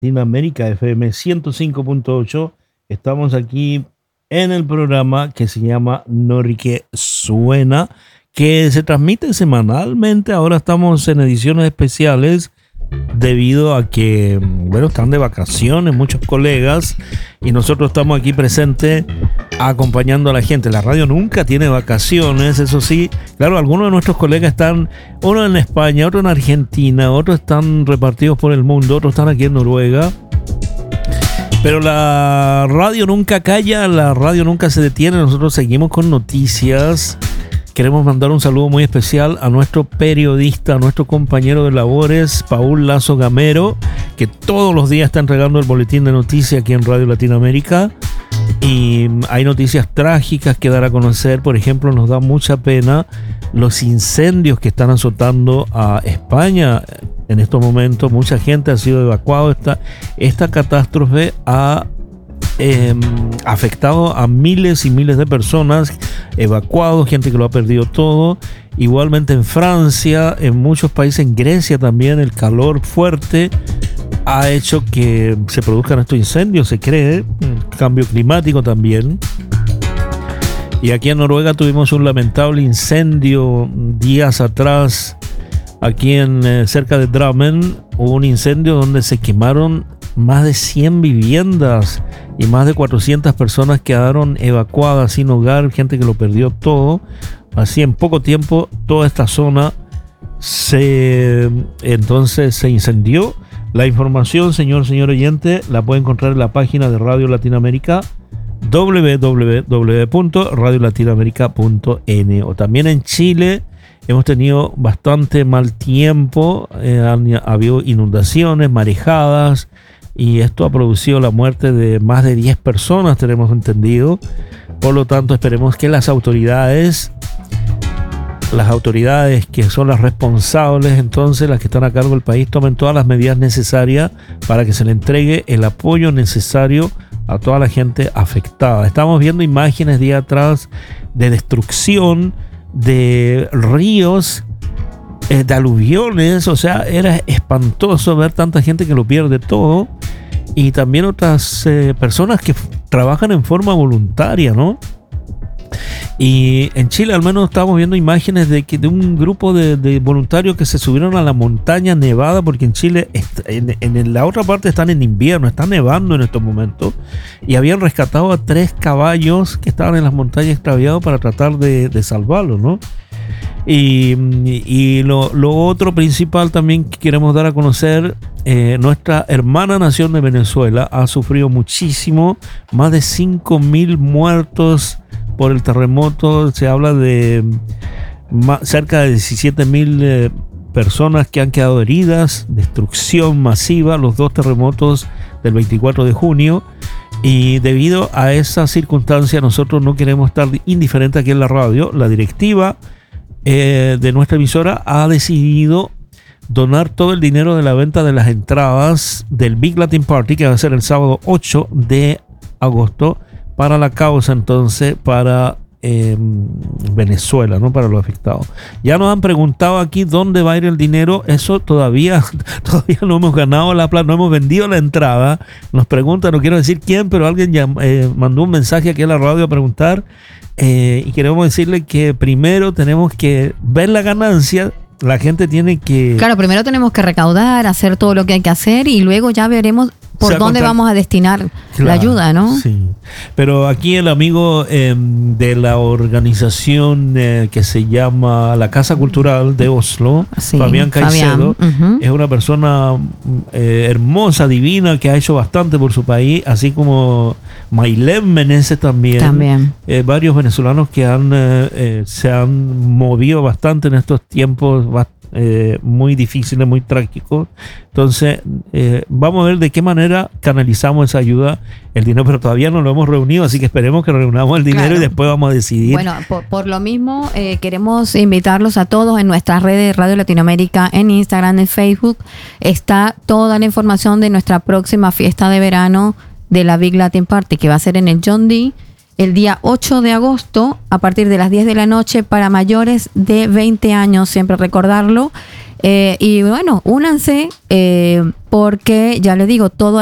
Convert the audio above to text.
Latinoamérica FM 105.8. Estamos aquí en el programa que se llama Norique Suena, que se transmite semanalmente. Ahora estamos en ediciones especiales debido a que, bueno, están de vacaciones muchos colegas y nosotros estamos aquí presentes acompañando a la gente. La radio nunca tiene vacaciones, eso sí. Claro, algunos de nuestros colegas están, uno en España, otro en Argentina, otros están repartidos por el mundo, otros están aquí en Noruega. Pero la radio nunca calla, la radio nunca se detiene. Nosotros seguimos con noticias. Queremos mandar un saludo muy especial a nuestro periodista, a nuestro compañero de labores, Paul Lazo Gamero, que todos los días está entregando el boletín de noticias aquí en Radio Latinoamérica. Y hay noticias trágicas que dar a conocer. Por ejemplo, nos da mucha pena los incendios que están azotando a España en estos momentos. Mucha gente ha sido evacuada. Esta catástrofe ha afectado a miles y miles de personas evacuados, gente que lo ha perdido todo. Igualmente en Francia, en muchos países, en Grecia también, el calor fuerte ha hecho que se produzcan estos incendios, se cree, cambio climático también. Y aquí en Noruega tuvimos un lamentable incendio días atrás, aquí en cerca de Drammen, hubo un incendio donde se quemaron más de 100 viviendas y más de 400 personas quedaron evacuadas sin hogar, gente que lo perdió todo. Así en poco tiempo toda esta zona entonces se incendió. La información, señor oyente, la puede encontrar en la página de Radio Latinoamérica, www.radiolatinoamerica.n. O también en Chile hemos tenido bastante mal tiempo, ha habido inundaciones, marejadas, y esto ha producido la muerte de más de 10 personas, tenemos entendido. Por lo tanto, esperemos que las autoridades que son las responsables, entonces las que están a cargo del país, tomen todas las medidas necesarias para que se le entregue el apoyo necesario a toda la gente afectada. Estamos viendo imágenes día atrás de destrucción de ríos, de aluviones. O sea, era espantoso ver tanta gente que lo pierde todo, y también otras personas que trabajan en forma voluntaria, ¿no? Y en Chile al menos estamos viendo imágenes de un grupo de voluntarios que se subieron a la montaña nevada, porque en Chile, en la otra parte están en invierno, está nevando en estos momentos, y habían rescatado a 3 caballos que estaban en las montañas extraviados para tratar de salvarlos, ¿no? Y lo otro principal también que queremos dar a conocer, nuestra hermana nación de Venezuela ha sufrido muchísimo, más de 5.000 muertos por el terremoto. Se habla de cerca de 17.000 personas que han quedado heridas, destrucción masiva, los 2 terremotos del 24 de junio. Y debido a esa circunstancia, nosotros no queremos estar indiferentes aquí en la radio. La directiva de nuestra emisora ha decidido donar todo el dinero de la venta de las entradas del Big Latin Party, que va a ser el sábado 8 de agosto, para la causa, entonces, para Venezuela, ¿no? Para los afectados. Ya nos han preguntado aquí dónde va a ir el dinero. Eso todavía no hemos ganado la plata, no hemos vendido la entrada. Nos preguntan, no quiero decir quién, pero alguien ya mandó un mensaje aquí a la radio a preguntar, y queremos decirle que primero tenemos que ver la ganancia. La gente tiene que... Claro, primero tenemos que recaudar, hacer todo lo que hay que hacer, y luego ya veremos por dónde vamos a destinar la ayuda, ¿no? Sí. Pero aquí el amigo de la organización que se llama la Casa Cultural de Oslo, sí, Fabián Caicedo, es una persona hermosa, divina, que ha hecho bastante por su país, así como Maylén Meneses también. Varios venezolanos que se han movido bastante en estos tiempos muy difíciles, muy trágicos. Entonces vamos a ver de qué manera canalizamos esa ayuda, el dinero, pero todavía no lo hemos reunido, así que esperemos que reunamos el dinero, claro, y después vamos a decidir. Bueno, por lo mismo queremos invitarlos a todos en nuestras redes Radio Latinoamérica, en Instagram, en Facebook. Está toda la información de nuestra próxima fiesta de verano de la Big Latin Party, que va a ser en el John D. el día 8 de agosto a partir de las 10 de la noche para mayores de 20 años, siempre recordarlo. Y bueno, únanse porque ya les digo, todo